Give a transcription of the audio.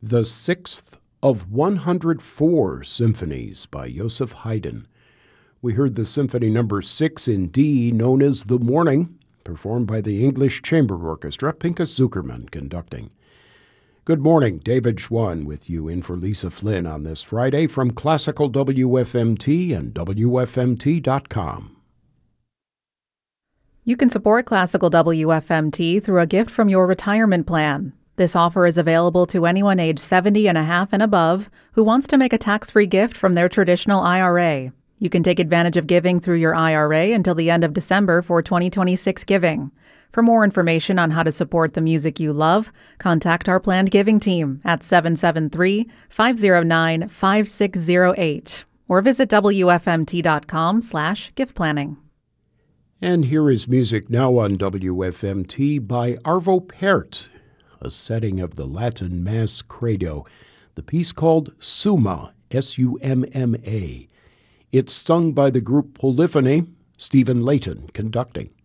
The Sixth of 104 Symphonies by Joseph Haydn. We heard the Symphony Number 6 in D, known as The Morning, performed by the English Chamber Orchestra, Pinchas Zukerman conducting. Good morning, David Schwann with you in for Lisa Flynn on this Friday from Classical WFMT and WFMT.com. You can support Classical WFMT through a gift from your retirement plan. This offer is available to anyone age 70 and a half and above who wants to make a tax-free gift from their traditional IRA. You can take advantage of giving through your IRA until the end of December for 2026 giving. For more information on how to support the music you love, contact our planned giving team at 773-509-5608 or visit wfmt.com/giftplanning. And here is music now on WFMT by Arvo Pärt, a setting of the Latin Mass Credo, the piece called Summa, S-U-M-M-A. It's sung by the group Polyphony, Stephen Layton conducting.